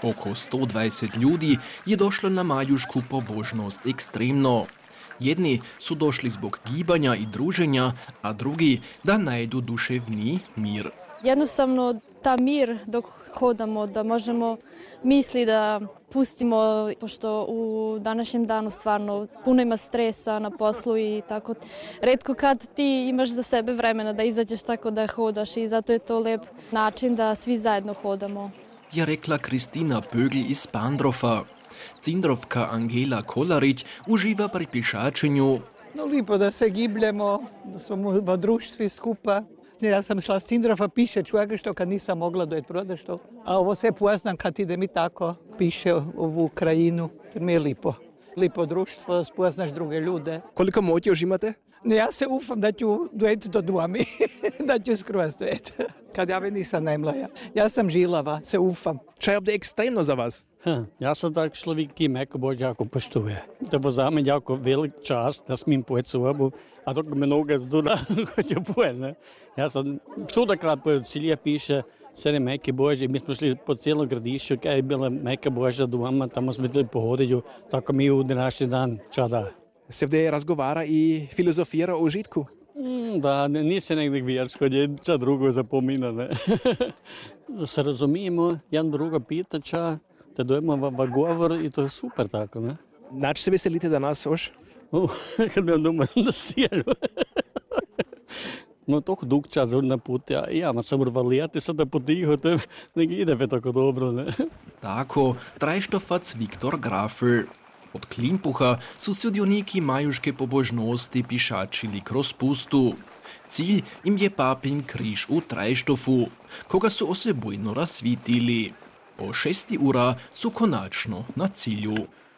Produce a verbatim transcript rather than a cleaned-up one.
Oko sto dvadeset ljudi je došlo na Majušku pobožnost ekstremno. Jedni su došli zbog gibanja i druženja, a drugi da najdu duševni mir. Jednostavno, ta mir dok hodamo, da možemo misli da pustimo, pošto u današnjem danu stvarno puno ima stresa na poslu i tako. Retko kad ti imaš za sebe vremena da izađeš tako da hodaš i zato je to lep način da svi zajedno hodamo. Je rekla Kristina Pögl iz Pandrofa. Cindrovka Angela Kolarić uživa pri pješačenju. No, lipo da se gibljemo, da smo v društvi skupa. Ja sam šla s Cindrofa piše čovjek što kad nisam mogla dojeti prodašto. A ovo sve poznam kad idem i tako piše ovu krajinu. To mi je lipo. Lipo društvo, spoznaš druge ljude. Koliko motjev imate? Ja se ufam da ću dojeti do dvami, da ću skroz dojeti. Kad ja nisam najmlaja. Ja sam žilava, se ufam. Čo je obde ekstremno za vas? Ha, ja sam tak človek, ki meko Bož jako poštuje. To bo za mene jako velik čast, da smim pojet sobu, a dok me noge zdura, hoće pojet, ne? Ja sam čudokrat pojet, cilje piše, Sere Meke Bože, mi smo šli po cijelom gradišću, kaj je bila Meka Božja doma, tamo smo bili po hodilju, tako mi u današnji dan čada. Se ovde razgovara i filozofira o užitku? Mm, da, nisam nekdje vjersko, ča drugo zapomina, ne? Da se razumijemo, jedan drugo pita, ča, te dojemo v, v govor i to je super tako, ne? Nač se veselite danas už? Uh, kad bi vam doma na stijelu. No, toliko dug čas na put, ja, ja ma sam urvalijati sada potiho, te ne ide ve tako dobro, ne? Tako, trajštofac Viktor Grafl. Od Klimpuha su sudioniki Majuške pobožnosti pišačili kroz pustu. Cilj im je papin križ u Trajštofu, koga su osebujno rasvitili. O šesti ura su konačno na cilju.